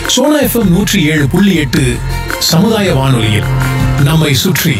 Sona FM 107.8 சமுதாய வானொலியில் நம்மை சுற்றி.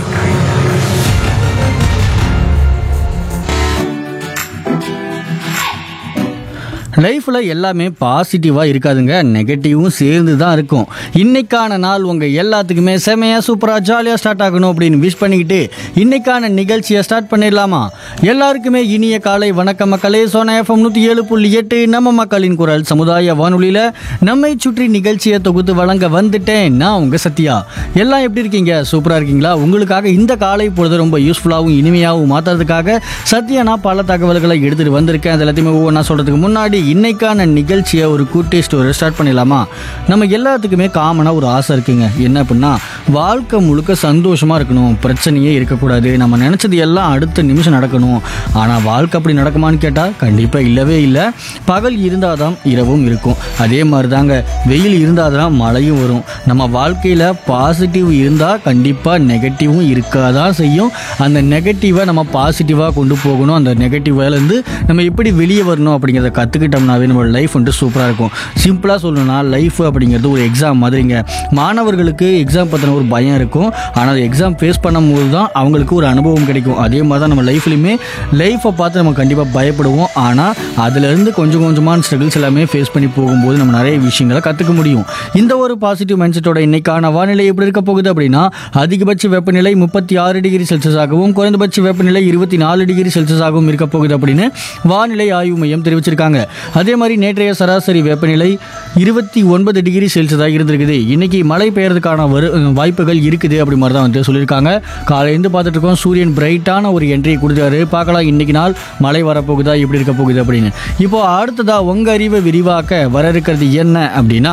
லைஃப்பில் எல்லாமே பாசிட்டிவாக இருக்காதுங்க, நெகட்டிவும் சேர்ந்து தான் இருக்கும். இன்னைக்கான நாள் உங்கள் எல்லாத்துக்குமே செமையாக சூப்பராக ஜாலியாக ஸ்டார்ட் ஆகணும் அப்படின்னு விஷ் பண்ணிக்கிட்டு இன்னைக்கான நிகழ்ச்சியை ஸ்டார்ட் பண்ணிடலாமா? எல்லாருக்குமே இனிய காலை வணக்கம் மக்களே. சோனா எஃப்எம் 107.8 நம்ம மக்களின் குரல் சமுதாய வானொலியில் நம்மை சுற்றி நிகழ்ச்சியை தொகுத்து வழங்க வந்துட்டேன். நான் உங்கள் சத்யா. எல்லாம் எப்படி இருக்கீங்க? சூப்பராக இருக்கீங்களா? உங்களுக்காக இந்த காலை பொழுது ரொம்ப யூஸ்ஃபுல்லாகவும் இனிமையாகவும் மாற்றுறதுக்காக சத்யா நான் பல தகவல்களை எடுத்துகிட்டு வந்திருக்கேன். அது எல்லாத்தையுமே ஒவ்வொன்றா சொல்கிறதுக்கு முன்னாடி இன்னைக்கான நிகழ்ச்சியை ஒரு குட்டி ஸ்டோரி ஸ்டார்ட் பண்ணிடலாமா? நம்ம எல்லாத்துக்குமே காமனாக ஒரு ஆசை இருக்குங்க. என்ன அப்படின்னா, வாழ்க்கை முழுக்க சந்தோஷமாக இருக்கணும், பிரச்சனையே இருக்கக்கூடாது, நம்ம நினச்சது எல்லாம் அடுத்த நிமிஷம் நடக்கணும். ஆனால் வாழ்க்கை அப்படி நடக்குமான்னு கேட்டால் கண்டிப்பாக இல்லவே இல்லை. பகல் இருந்தால் தான் இரவும் இருக்கும். அதே மாதிரி தாங்க, வெயில் இருந்தால் தான் மழையும் வரும். நம்ம வாழ்க்கையில் பாசிட்டிவ் இருந்தால் கண்டிப்பாக நெகட்டிவும் இருக்காதான் செய்யும். அந்த நெகட்டிவை நம்ம பாசிட்டிவாக கொண்டு போகணும். அந்த நெகட்டிவ்லேருந்து நம்ம எப்படி வெளியே வரணும் அப்படிங்கிறத கற்றுக்கிட்டோம்னாவே நம்ம லைஃப் வந்துட்டு சூப்பராக இருக்கும். சிம்பிளாக சொல்லணும்னா, லைஃப் அப்படிங்கிறது ஒரு எக்ஸாம் மாதிரிங்க. மாணவர்களுக்கு எக்ஸாம் பற்றின ஒரு பயம் இருக்கும். ஆனால் எக்ஸாம் ஃபேஸ் பண்ணும்போது தான் அவங்களுக்கு ஒரு அனுபவம் கிடைக்கும். அதே மாதிரி தான் நம்ம லைஃப்லையுமே லைஃப்பை பார்த்து நம்ம கண்டிப்பாக பயப்படுவோம். ஆனால் அதிலிருந்து கொஞ்சம் கொஞ்சமான ஸ்ட்ரகிள்ஸ் எல்லாமே ஃபேஸ் பண்ணி போகும்போது நம்ம நிறைய விஷயங்களை கற்றுக்க முடியும். இந்த ஒரு பாசிட்டிவ் மைண்ட் செட்டோட இன்னைக்கான வானிலை எப்படி இருக்க போகுது அப்படின்னா, அதிகபட்ச வெப்பநிலை 36 டிகிரி செல்சியஸாகவும் குறைந்தபட்ச வெப்பநிலை 24 டிகிரி செல்சியஸாகவும் இருக்க போகுது அப்படின்னு வானிலை ஆய்வு மையம் தெரிவிச்சிருக்காங்க. அதே மாதிரி நேற்றைய சராசரி வெப்பநிலை 29 டிகிரி செல்சியஸாக இருந்திருக்குது. இன்னைக்கு மழை பெய்யறதுக்கான வாய்ப்புகள் இருக்குது அப்படி மாதிரி தான் வந்து சொல்லியிருக்காங்க. காலையிலேருந்து பார்த்துட்டு இருக்கோம், சூரியன் பிரைட்டான ஒரு என்ட்ரி கொடுத்தாரு. பார்க்கலாம் இன்னைக்கு நாள் மழை வரப்போகுதா, எப்படி இருக்க போகுது அப்படின்னு. இப்போ அடுத்ததா உங்க அறிவை விரிவாக்க வர இருக்கிறது என்ன அப்படின்னா,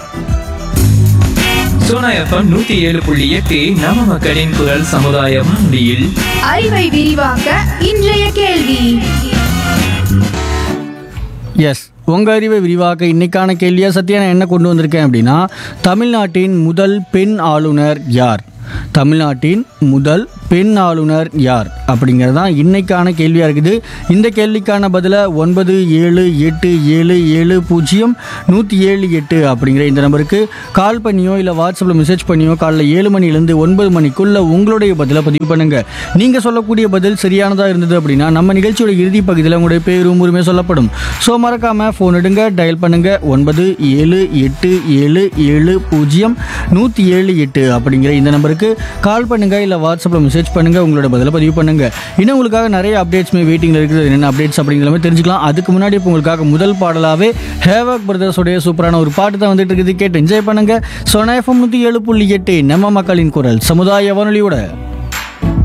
சோனா எஃப்எம் 107.8 நம்ம மக்களின் குரல் சமுதாய வானொலியில் அறிவை விரிவாக்க இன்றைய கேள்வி. எஸ், உங்கள் அறிவை விரிவாக்க இன்னைக்கான கேள்வியாக சத்யா நான் என்ன கொண்டு வந்திருக்கேன் அப்படின்னா, தமிழ்நாட்டின் முதல் பெண் ஆளுநர் யார்? தமிழ்நாட்டின் முதல் பெண் ஆளுநர் யார் அப்படிங்கிறது தான் இன்னைக்கான கேள்வியாக இருக்குது. இந்த கேள்விக்கான பதிலை 9787700178 அப்படிங்கிற இந்த நம்பருக்கு கால் பண்ணியோ இல்லை வாட்ஸ்அப்பில் மெசேஜ் பண்ணியோ காலைல 7 மணிலேருந்து 9 மணிக்குள்ளே உங்களுடைய பதிலை பதிவு பண்ணுங்கள். நீங்கள் சொல்லக்கூடிய பதில் சரியானதாக இருந்தது அப்படின்னா நம்ம நிகழ்ச்சியோட இறுதி பகுதியில் உங்களுடைய பேரும் உரிமை சொல்லப்படும். ஸோ மறக்காமல் ஃபோன் எடுங்க, டயல் பண்ணுங்கள் 9787700178 அப்படிங்கிற இந்த நம்பருக்கு கால் பண்ணுங்கள் இல்லை வாட்ஸ்அப்பில் மெசேஜ் பண்ணுங்கள், உங்களோட பதிலை பதிவு பண்ணுங்கள். இன்னும் உங்களுக்காக நிறைய அப்டேட்ஸுமே வெயிட்டிங்கில் இருக்குது. என்னென்ன அப்டேட்ஸ் அப்படிங்கிறத தெரிஞ்சுக்கலாம். அதுக்கு முன்னாடி இப்போ உங்களுக்காக முதல் பாடலாகவே ஹேவாக் பிரதர்ஸோடைய சூப்பரான ஒரு பாட்டு தான் வந்துட்டு இருக்குது. கேட்டு என்ஜாய் பண்ணுங்கள். சோனா எஃப்எம் 107.8 நம்ம மக்களின் குரல் சமுதாய வானொலியோட